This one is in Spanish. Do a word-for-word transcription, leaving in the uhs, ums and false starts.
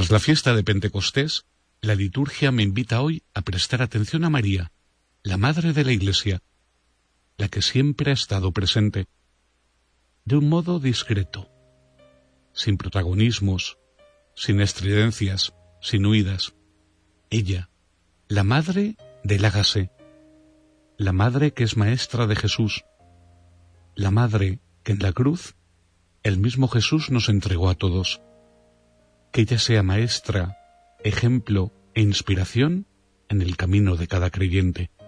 Tras la fiesta de Pentecostés, la liturgia me invita hoy a prestar atención a María, la Madre de la Iglesia, la que siempre ha estado presente, de un modo discreto, sin protagonismos, sin estridencias, sin huidas. Ella, la Madre del hágase, la Madre que es maestra de Jesús, la Madre que en la cruz el mismo Jesús nos entregó a todos. Que ella sea maestra, ejemplo e inspiración en el camino de cada creyente.